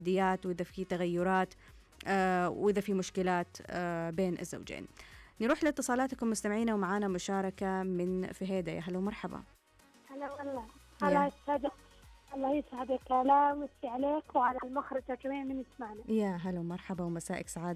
تحديات وإذا في تغيرات وإذا في مشكلات بين الزوجين. نروح لاتصالاتكم مستمعينا، ومعانا مشاركة من فهيدة. يا هلا ومرحبا. هلا والله. هلا يسعدك. الله يسعدك. لا ويمسي عليك وعلى المخرجة كمان من يسمعنا. يا هلا ومرحبا ومسائك سعادة.